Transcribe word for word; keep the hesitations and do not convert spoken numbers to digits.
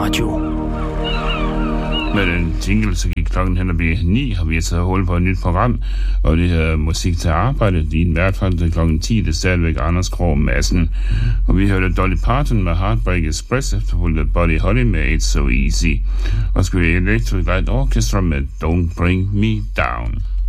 Radio. Med den jingle, så gik klokken hen og blive ni, og vi har taget hul på et nyt program, og det hedder Musik til Arbejde. Det er i hvert fald til klokken ti, det er stadigvæk Anders Krog Madsen. Og vi hørte Dolly Parton med Heartbreak Express, efterfulgt af Buddy Holly med It's So Easy. Og skulle vi Electric Light Orchestra med Don't Bring Me Down.